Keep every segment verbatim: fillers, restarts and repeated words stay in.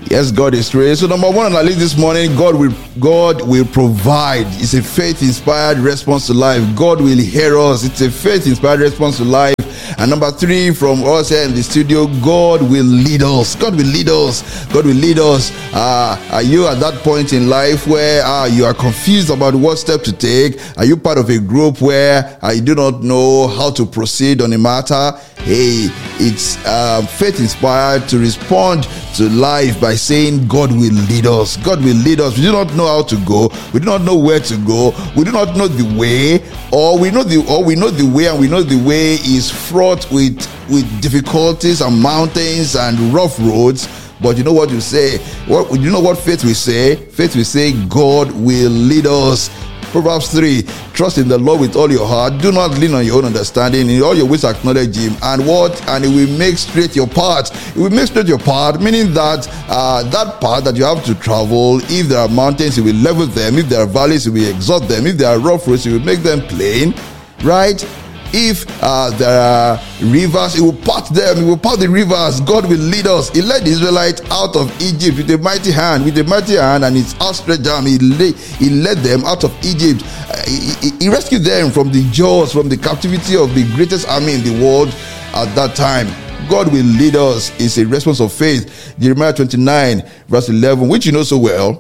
Yes, God is great. So number one on our list this morning, God will God will provide. It's a faith-inspired response to life. God will hear us. It's a faith-inspired response to life. And number three from us here in the studio, God will lead us. God will lead us. God will lead us. Uh, are you at that point in life where uh, you are confused about what step to take? Are you part of a group where uh, you do not know how to proceed on a matter? Hey, it's um, faith-inspired to respond to life by saying God will lead us. God will lead us. We do not know how to go. We do not know where to go. We do not know the way, or we know the or we know the way, and we know the way is fraught with with difficulties and mountains and rough roads. But you know what you say? What you know what faith will say? Faith will say God will lead us. Proverbs three, trust in the Lord with all your heart. Do not lean on your own understanding. In all your ways acknowledge him. And what? And it will make straight your path. It will make straight your path, meaning that uh, that path that you have to travel, if there are mountains, it will level them. If there are valleys, it will exalt them. If there are rough roads, it will make them plain. Right? If uh, there are rivers, it will part them. It will part the rivers. God will lead us. He led the Israelites out of Egypt with a mighty hand, with a mighty hand, and his outstretched arm. He, lay, he led them out of Egypt. Uh, he, he rescued them from the jaws, from the captivity of the greatest army in the world at that time. God will lead us. It's a response of faith. Jeremiah twenty-nine, verse eleven, which you know so well.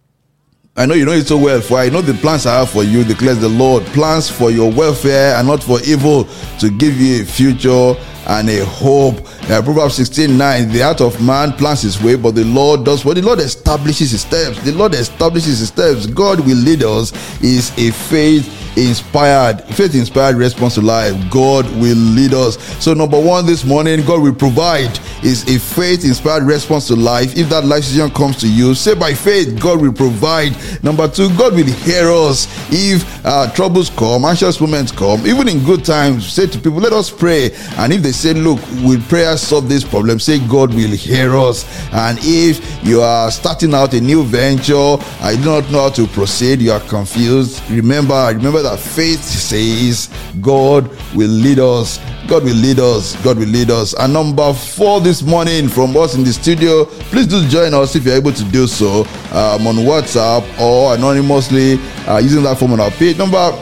I know you know it so well, for I know the plans I have for you, declares the Lord, plans for your welfare and not for evil, to give you a future and a hope. Now, Proverbs sixteen nine, the heart of man plans his way, but the Lord does what? The Lord establishes his steps. The Lord establishes his steps. God will lead us is a faith inspired faith inspired response to life. God will lead us. So number one this morning, God will provide is a faith inspired response to life. If that life decision comes to you, say by faith, God will provide. Number two, God will hear us. If uh, troubles come, anxious moments come, even in good times, say to people, let us pray. And if they say, look, will prayer solve this problem, say God will hear us. And if you are starting out a new venture, I do not know how to proceed, you are confused, remember remember that faith says God will lead us. God will lead us. God will lead us. And number four this morning from us in the studio, please do join us if you're able to do so um, on WhatsApp or anonymously uh, using that form on our page. Number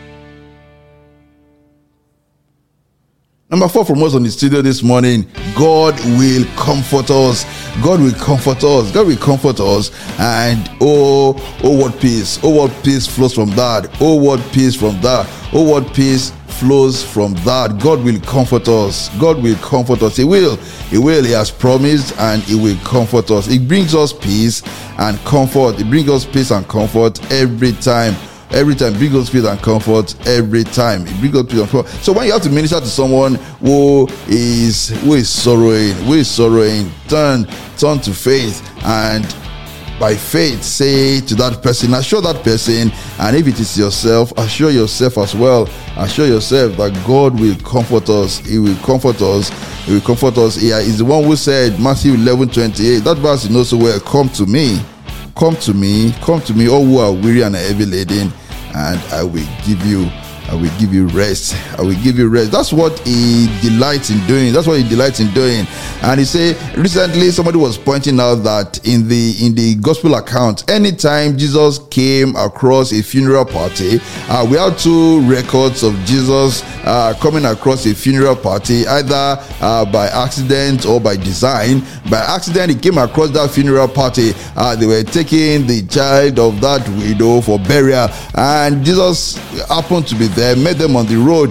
Number four from us on the studio this morning, God will comfort us. God will comfort us. God will comfort us. And oh, oh, what peace. Oh, what peace flows from that. Oh, what peace from that. Oh, what peace flows from that. God will comfort us. God will comfort us. He will. He will. He has promised, and he will comfort us. It brings us peace and comfort. It brings us peace and comfort every time. Every time, bring us peace and comfort every time. It brings us peace and comfort. So when you have to minister to someone who is who is sorrowing, who is sorrowing, turn turn to faith, and by faith say to that person, assure that person, and if it is yourself, assure yourself as well. Assure yourself that God will comfort us. He will comfort us. He will comfort us. He is the one who said, Matthew eleven twenty-eight, that verse you know so well, come to me. Come to me, come to me, all who are weary and heavy laden, and I will give you, I will give you rest. I will give you rest. That's what he delights in doing. That's what he delights in doing. And he said recently, somebody was pointing out that in the in the gospel account, anytime Jesus came across a funeral party, uh, we have two records of Jesus uh, coming across a funeral party, either uh, by accident or by design. By accident, he came across that funeral party. Uh, they were taking the child of that widow for burial, and Jesus happened to be there, met them on the road.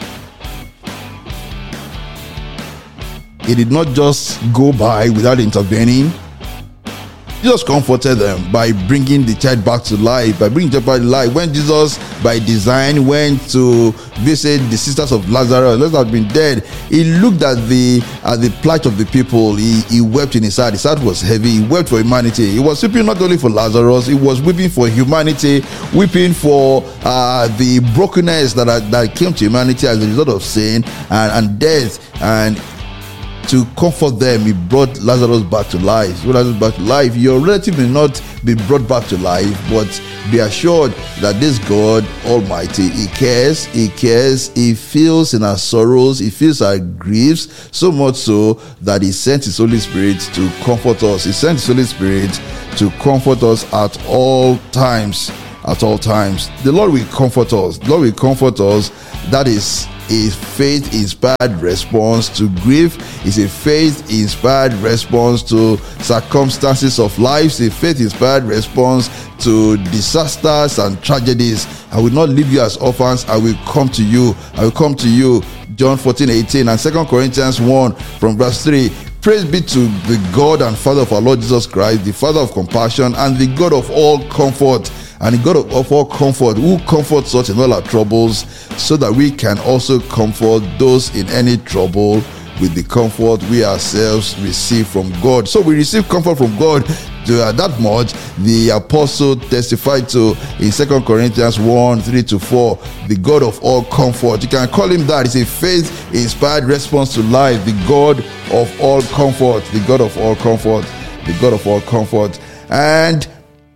He did not just go by without intervening. Jesus comforted them by bringing the child back to life, by bringing the child back to life. When Jesus, by design, went to visit the sisters of Lazarus, Lazarus had been dead, he looked at the at the plight of the people. He, he wept in his heart. His heart was heavy. He wept for humanity. He was weeping not only for Lazarus, he was weeping for humanity, weeping for uh, the brokenness that, that came to humanity as a result of sin and, and death. And to comfort them, he brought Lazarus back to life. He brought Lazarus back to life. Your relative may not be brought back to life, but be assured that this God Almighty, He cares, He cares, He feels in our sorrows, He feels our griefs, so much so that He sent His Holy Spirit to comfort us. He sent His Holy Spirit to comfort us at all times. At all times. The Lord will comfort us. The Lord will comfort us. That is a faith-inspired response to grief. It's a faith-inspired response to circumstances of life. It's a faith-inspired response to disasters and tragedies. I will not leave you as orphans. I will come to you. I will come to you. John fourteen eighteen and Second Corinthians one from verse three. Praise be to the God and Father of our Lord Jesus Christ, the Father of compassion and the God of all comfort. And the God of all comfort, who comforts us in all our troubles, so that we can also comfort those in any trouble with the comfort we ourselves receive from God. So we receive comfort from God to uh, that much. The apostle testified to in Second Corinthians one, three to four, the God of all comfort. You can call him that. It's a faith-inspired response to life. The God of all comfort. The God of all comfort. The God of all comfort. And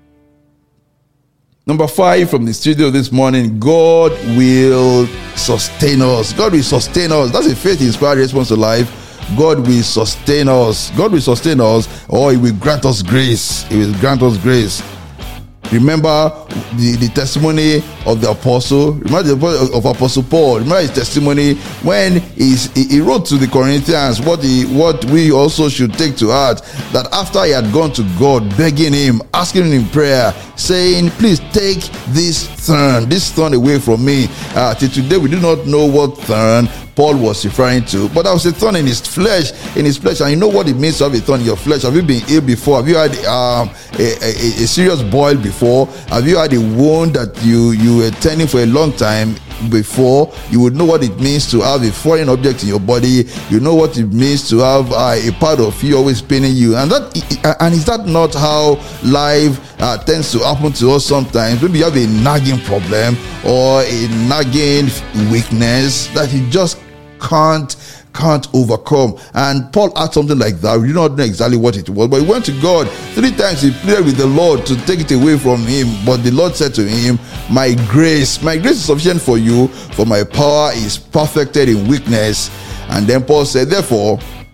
number five from the studio this morning, God will sustain us. God will sustain us. That's a faith-inspired response to life. God will sustain us. God will sustain us, or He will grant us grace. He will grant us grace. Remember the, the testimony of the apostle. Remember the of Apostle Paul. Remember his testimony when he, he wrote to the Corinthians what he what we also should take to heart. That after he had gone to God, begging Him, asking Him in prayer, saying, "Please take this thorn, this thorn away from me." Uh, till today, we do not know what thorn Paul was referring to, but that was a thorn in his flesh, in his flesh. And you know what it means to have a thorn in your flesh. Have you been ill before? Have you had um, a, a, a serious boil before? Have you had a wound that you you were tending for a long time before? You would know what it means to have a foreign object in your body. You know what it means to have uh, a part of you always paining you. And that and is that not how life uh, tends to happen to us sometimes? Maybe you have a nagging problem or a nagging weakness that you just can't can't overcome. And Paul had something like that. We do not know exactly what it was, but he went to God three times. He pleaded with the Lord to take it away from him, but the Lord said to him, my grace my grace is sufficient for you, for my power is perfected in weakness. And then Paul said, therefore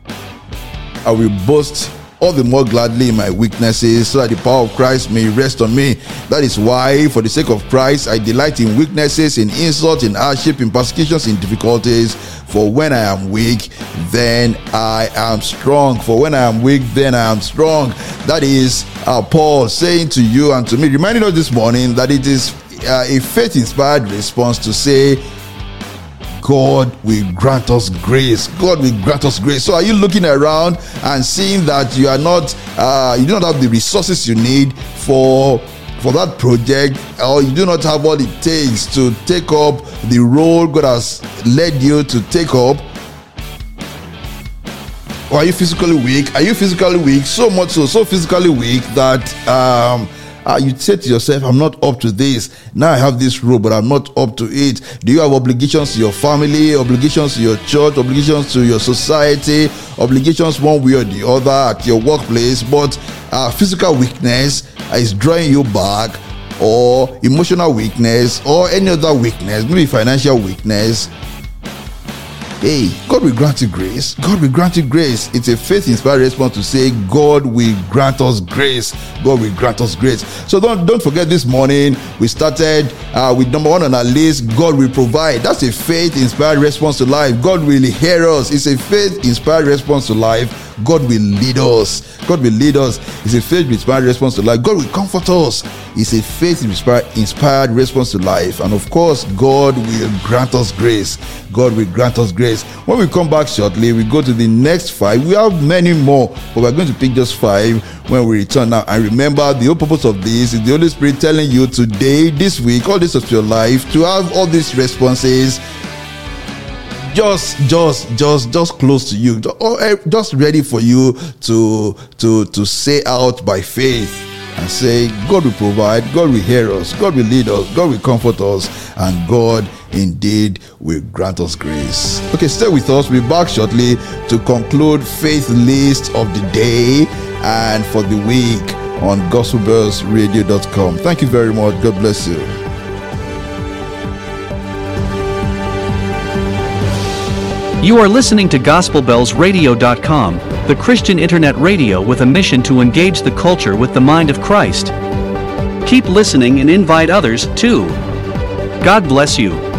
I will boast all the more gladly in my weaknesses, so that the power of Christ may rest on me. That is why, for the sake of Christ, I delight in weaknesses, in insults, in hardship, in persecutions, in difficulties. For when I am weak, then I am strong. For when I am weak, then I am strong. That is uh, Paul saying to you and to me, reminding us this morning that it is uh, a faith-inspired response to say, God will grant us grace. God will grant us grace. So are you looking around and seeing that you are not, uh, you do not have the resources you need for for that project, or you do not have what it takes to take up the role God has led you to take up? Or are you physically weak? Are you physically weak? So much so, so physically weak that um, Uh, you say to yourself, I'm not up to this. Now I have this role, but I'm not up to it. Do you have obligations to your family, obligations to your church, obligations to your society, obligations one way or the other at your workplace, but uh, physical weakness is drawing you back, or emotional weakness, or any other weakness, maybe financial weakness? Hey, God will grant you grace. God will grant you grace. It's a faith-inspired response to say, God will grant us grace. God will grant us grace. So don't don't forget, this morning we started uh, with number one on our list, God will provide. That's a faith-inspired response to life. God will hear us. It's a faith-inspired response to life. God will lead us. God will lead us. It's a faith-inspired response to life. God will comfort us. It's a faith-inspired response to life. And of course, God will grant us grace. God will grant us grace. When we come back shortly, we go to the next five. We have many more, but we're going to pick just five when we return now. And remember, the whole purpose of this is the Holy Spirit telling you today, this week, all this of your life, to have all these responses just just just just close to you, just ready for you to to to say out by faith. and say, God will provide, God will hear us, God will lead us, God will comfort us, and God indeed will grant us grace. Okay, stay with us. We'll be back shortly to conclude Faith List of the Day and for the week on gospel bells radio dot com. Thank you very much. God bless you. You are listening to gospel bells radio dot com, the Christian internet radio with a mission to engage the culture with the mind of Christ. Keep listening and invite others, too. God bless you.